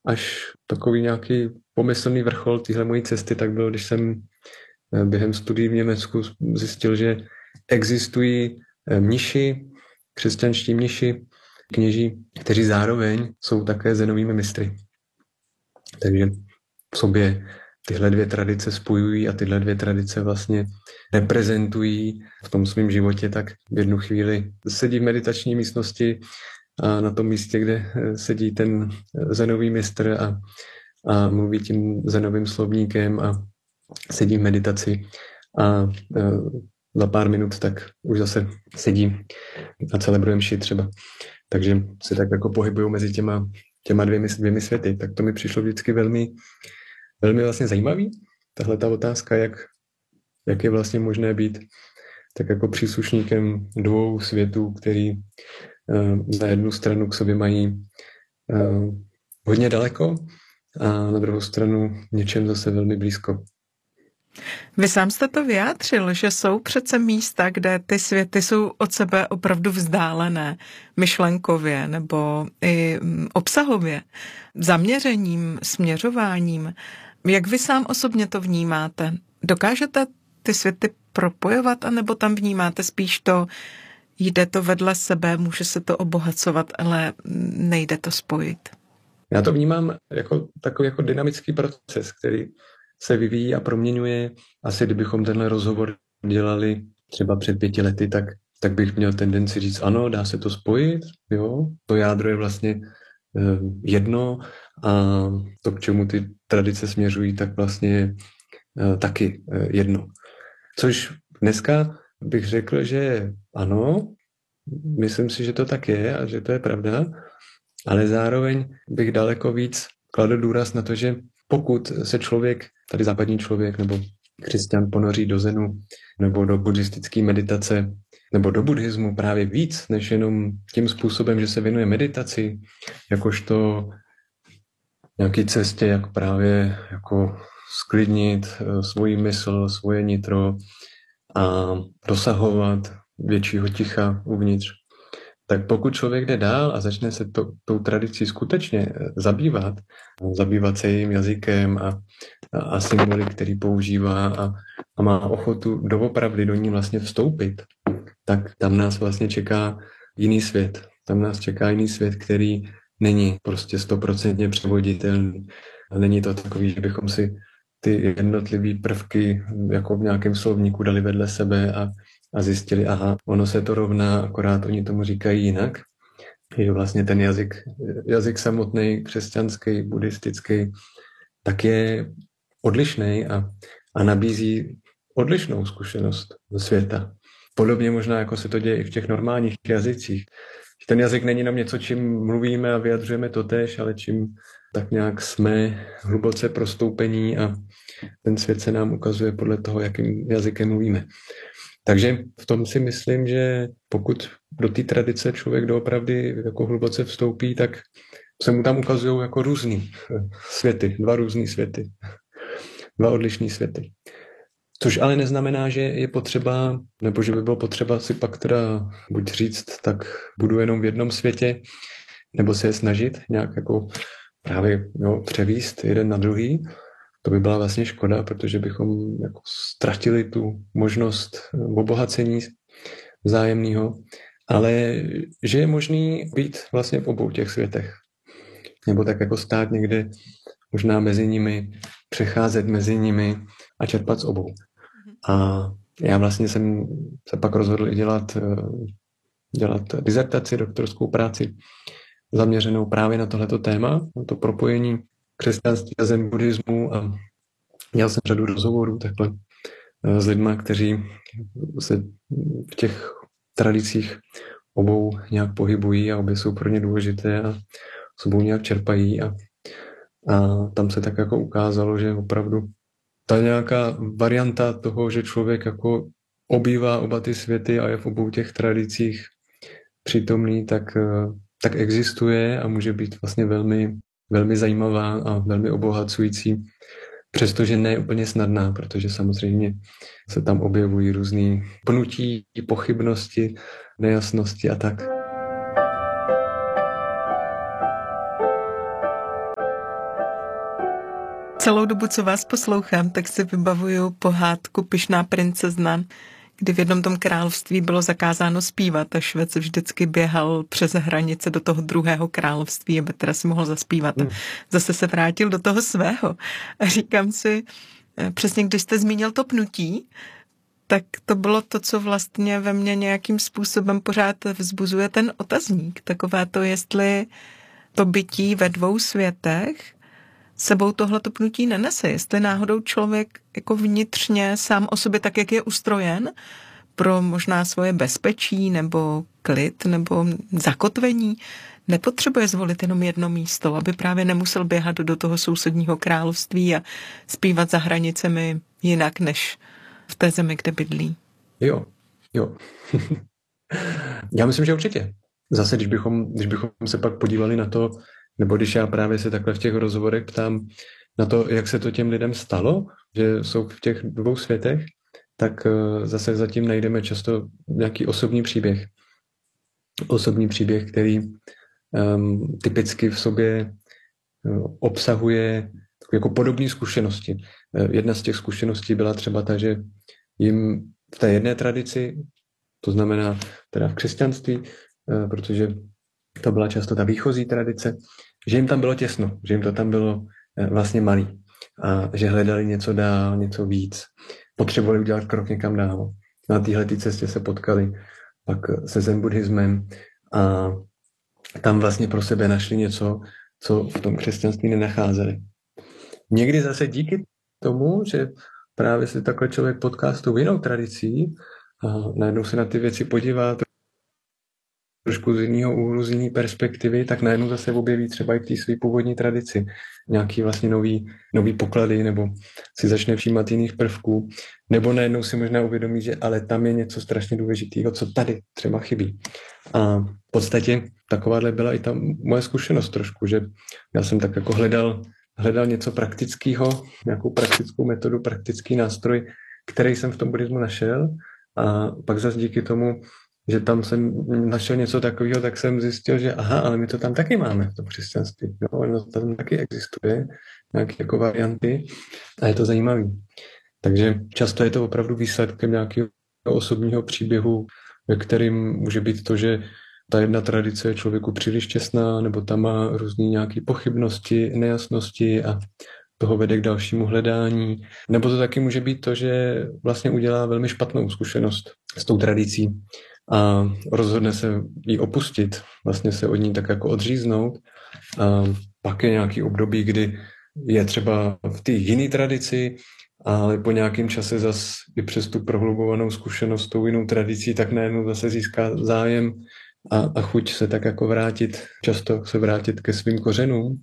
až takový nějaký pomyslný vrchol téhle mojí cesty, tak byl, když jsem během studií v Německu zjistil, že existují mniši, křesťanští mniši, kněží, kteří zároveň jsou také zenovými mistry. Takže v sobě tyhle dvě tradice spojují a tyhle dvě tradice vlastně reprezentují v tom svém životě, tak v jednu chvíli sedí v meditační místnosti a na tom místě, kde sedí ten zenový mistr a mluví tím zenovým slovníkem a sedí v meditaci a za pár minut tak už zase sedí a celebruje mši třeba. Takže se tak jako pohybují mezi těma dvěmi světy. Tak to mi přišlo vždycky velmi, velmi vlastně zajímavý, tahle ta otázka, jak je vlastně možné být tak jako příslušníkem dvou světů, který na jednu stranu k sobě mají hodně daleko a na druhou stranu něčem zase velmi blízko. Vy sám jste to vyjádřil, že jsou přece místa, kde ty světy jsou od sebe opravdu vzdálené, myšlenkově nebo i obsahově, zaměřením, směřováním. Jak vy sám osobně to vnímáte? Dokážete ty světy propojovat, anebo tam vnímáte spíš to, jde to vedle sebe, může se to obohacovat, ale nejde to spojit? Já to vnímám jako takový jako dynamický proces, který se vyvíjí a proměňuje. Asi kdybychom tenhle rozhovor dělali třeba před 5 lety, tak bych měl tendenci říct, ano, dá se to spojit, jo, to jádro je vlastně jedno a to, k čemu ty tradice směřují, tak vlastně taky jedno. Což dneska bych řekl, že ano, myslím si, že to tak je a že to je pravda, ale zároveň bych daleko víc kladl důraz na to, že pokud se člověk, tady západní člověk nebo křesťan ponoří do zenu nebo do buddhistické meditace nebo do buddhismu právě víc, než jenom tím způsobem, že se věnuje meditaci, jakožto nějaký cestě, jak právě jako sklidnit svoji mysl, svoje nitro a dosahovat většího ticha uvnitř. Tak pokud člověk jde dál a začne se tou tradicí skutečně zabývat se jejím jazykem a symboly, který používá a má ochotu doopravdy do ní vlastně vstoupit, tak tam nás vlastně čeká jiný svět. Tam nás čeká jiný svět, který není prostě 100% převoditelný. A není to takový, že bychom si ty jednotlivé prvky jako v nějakém slovníku dali vedle sebe a zjistili, aha, ono se to rovná, akorát oni tomu říkají jinak. Je vlastně ten jazyk samotný, křesťanský, buddhistický, tak je odlišný a nabízí odlišnou zkušenost světa. Podobně možná, jako se to děje i v těch normálních jazycích. Ten jazyk není jenom něco, čím mluvíme a vyjadřujeme totéž, ale čím tak nějak jsme hluboce prostoupení a ten svět se nám ukazuje podle toho, jakým jazykem mluvíme. Takže v tom si myslím, že pokud do té tradice člověk doopravdy jako hluboce vstoupí, tak se mu tam ukazují jako různý světy, dva různý světy, dva odlišný světy. Což ale neznamená, že je potřeba, nebo že by bylo potřeba si pak teda buď říct, tak budu jenom v jednom světě, nebo se je snažit nějak jako právě převíst jeden na druhý. To by byla vlastně škoda, protože bychom jako ztratili tu možnost obohacení vzájemného, ale že je možný být vlastně v obou těch světech. Nebo tak jako stát někde možná mezi nimi, přecházet mezi nimi a čerpat z obou. A já vlastně jsem se pak rozhodl i dělat dizertaci, doktorskou práci zaměřenou právě na tohleto téma, na to propojení křesťanství a zen buddhismu a měl jsem řadu rozhovorů takhle s lidma, kteří se v těch tradicích obou nějak pohybují a obě jsou pro ně důležité a s obou nějak čerpají a tam se tak jako ukázalo, že opravdu ta nějaká varianta toho, že člověk jako obývá oba ty světy a je v obou těch tradicích přítomný, tak existuje a může být vlastně velmi, velmi zajímavá a velmi obohacující, přestože ne úplně snadná, protože samozřejmě se tam objevují různý pnutí, pochybnosti, nejasnosti a tak. Celou dobu, co vás poslouchám, tak si vybavuju pohádku Pyšná princezna, kdy v jednom tom království bylo zakázáno zpívat a švec vždycky běhal přes hranice do toho druhého království, aby teda si mohl zaspívat. A zase se vrátil do toho svého. A říkám si, přesně když jste zmínil to pnutí, tak to bylo to, co vlastně ve mně nějakým způsobem pořád vzbuzuje ten otazník. Takové to, jestli to bytí ve dvou světech sebou tohleto pnutí nenese. Jestli náhodou člověk jako vnitřně sám o sobě tak, jak je ustrojen, pro možná svoje bezpečí nebo klid nebo zakotvení, nepotřebuje zvolit jenom jedno místo, aby právě nemusel běhat do toho sousedního království a zpívat za hranicemi jinak než v té zemi, kde bydlí. Jo. Já myslím, že určitě. Zase, když bychom se pak podívali na to, nebo když já právě se takhle v těch rozhovorech ptám na to, jak se to těm lidem stalo, že jsou v těch dvou světech, tak zase zatím najdeme často nějaký osobní příběh. Osobní příběh, který typicky v sobě obsahuje jako podobné zkušenosti. Jedna z těch zkušeností byla třeba ta, že jim v té jedné tradici, to znamená teda v křesťanství, protože to byla často ta výchozí tradice, že jim tam bylo těsno, že jim to tam bylo vlastně malý a že hledali něco dál, něco víc. Potřebovali udělat krok někam dál. Na téhleté cestě se potkali pak se zen buddhismem a tam vlastně pro sebe našli něco, co v tom křesťanství nenacházeli. Někdy zase díky tomu, že právě se takhle člověk potká s tou jinou tradicí a najednou se na ty věci podívá trošku z jiného úhlu, z jiné perspektivy, tak najednou zase objeví třeba i v té své původní tradici nějaký vlastně nový poklady, nebo si začne všímat jiných prvků, nebo najednou si možná uvědomí, že ale tam je něco strašně důležitého, co tady třeba chybí. A v podstatě takováhle byla i ta moje zkušenost trošku, že já jsem tak jako hledal něco praktického, nějakou praktickou metodu, praktický nástroj, který jsem v tom buddhismu našel a pak zase díky tomu, že tam jsem našel něco takového, tak jsem zjistil, že aha, ale my to tam taky máme v tom křesťanství. Jo, ono tam taky existuje, nějaké jako varianty a je to zajímavý. Takže často je to opravdu výsledkem nějakého osobního příběhu, ve kterým může být to, že ta jedna tradice je člověku příliš těsná, nebo tam má různý nějaké pochybnosti, nejasnosti a toho vede k dalšímu hledání. Nebo to taky může být to, že vlastně udělá velmi špatnou zkušenost s tou tradicí a rozhodne se ji opustit, vlastně se od ní tak jako odříznout. A pak je nějaký období, kdy je třeba v té jiné tradici, ale po nějakém čase zase i přes tu prohlubovanou zkušenost s tou jinou tradicí, tak najednou zase získá zájem a chuť se tak jako často se vrátit ke svým kořenům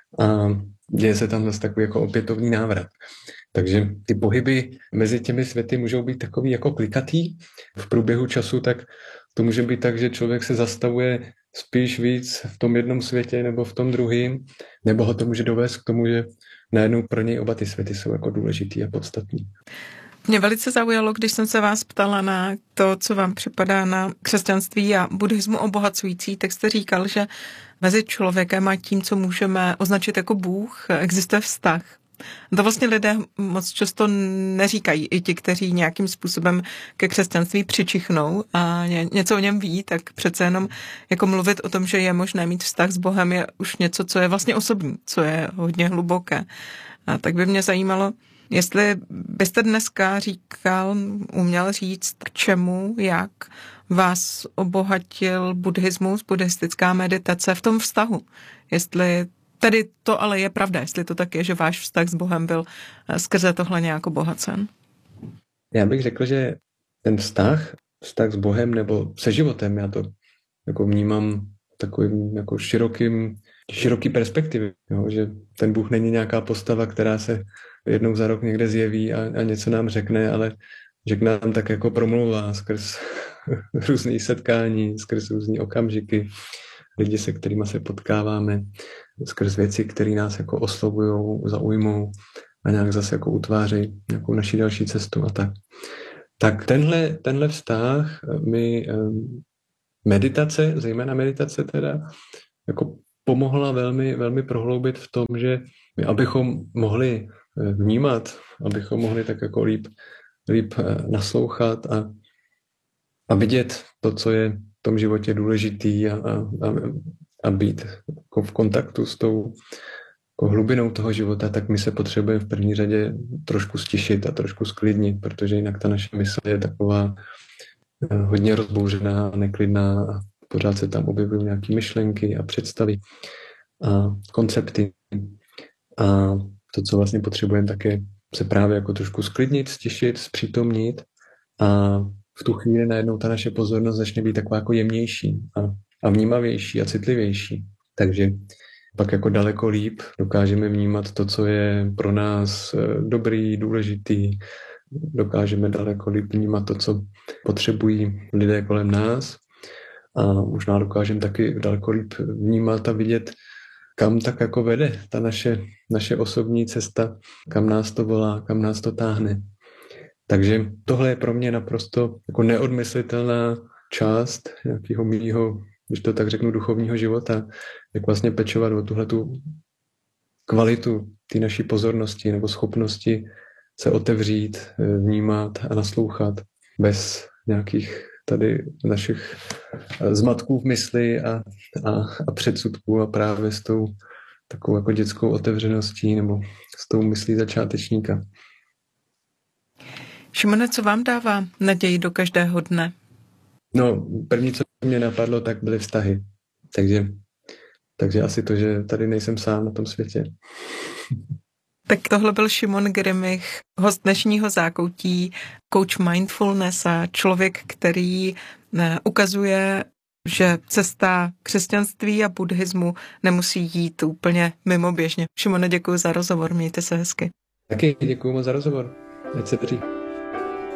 a děje se tam zase takový jako opětovný návrat. Takže ty pohyby mezi těmi světy můžou být takový jako klikatý v průběhu času, tak to může být tak, že člověk se zastavuje spíš víc v tom jednom světě nebo v tom druhém, nebo ho to může dovést k tomu, že najednou pro něj oba ty světy jsou jako důležitý a podstatný. Mě velice zaujalo, když jsem se vás ptala na to, co vám připadá na křesťanství a buddhismu obohacující, tak jste říkal, že mezi člověkem a tím, co můžeme označit jako Bůh, existuje vztah. To vlastně lidé moc často neříkají, i ti, kteří nějakým způsobem ke křesťanství přičichnou a něco o něm ví, tak přece jenom jako mluvit o tom, že je možné mít vztah s Bohem, je už něco, co je vlastně osobní, co je hodně hluboké. A tak by mě zajímalo, jestli byste dneska uměl říct, k čemu, jak vás obohatil buddhismus, buddhistická meditace v tom vztahu. Jestli tedy to ale je pravda, jestli to tak je, že váš vztah s Bohem byl skrze tohle nějak obohacen. Já bych řekl, že ten vztah s Bohem nebo se životem, já to jako vnímám takovým jako široký perspektivy, jo, že ten Bůh není nějaká postava, která se jednou za rok někde zjeví a něco nám řekne, ale že k nám tak jako promlouvá skrz různý setkání, skrz různý okamžiky, lidi, se kterými se potkáváme, skrz věci, které nás jako oslovují, zaujmou a nějak zase jako utvářejí nějakou naši další cestu a tak. Tak tenhle vztah mi meditace, zejména meditace teda, jako pomohla velmi, velmi prohloubit v tom, že abychom mohli vnímat, abychom mohli tak jako líp naslouchat a vidět to, co je v tom životě důležitý a být jako v kontaktu s tou jako hlubinou toho života, tak my se potřebujeme v první řadě trošku stišit a trošku sklidnit, protože jinak ta naše mysl je taková hodně rozbouřená a neklidná a pořád se tam objevují nějaké myšlenky a představy a koncepty. A to, co vlastně potřebujeme, tak je se právě jako trošku sklidnit, stišit, zpřítomnit a v tu chvíli najednou ta naše pozornost začne být taková jako jemnější a vnímavější a citlivější. Takže pak jako daleko líp dokážeme vnímat to, co je pro nás dobrý, důležitý, dokážeme daleko líp vnímat to, co potřebují lidé kolem nás a možná dokážeme taky daleko líp vnímat a vidět, kam tak jako vede ta naše osobní cesta, kam nás to volá, kam nás to táhne. Takže tohle je pro mě naprosto jako neodmyslitelná část nějakého mýho, když to tak řeknu, duchovního života, jak vlastně pečovat o tuhletu kvalitu té naší pozornosti nebo schopnosti se otevřít, vnímat a naslouchat bez nějakých tady našich zmatků v mysli a předsudků a právě s tou takovou jako dětskou otevřeností nebo s tou myslí začátečníka. Šimone, co vám dává naději do každého dne? No, první, co mě napadlo, tak byly vztahy. Takže asi to, že tady nejsem sám na tom světě. Tak tohle byl Šimon Grimich, host dnešního Zákoutí, coach mindfulness a člověk, který ukazuje, že cesta křesťanství a buddhismu nemusí jít úplně mimoběžně. Šimone, děkuji za rozhovor, mějte se hezky. Taky děkuji moc za rozhovor. Ať se daří.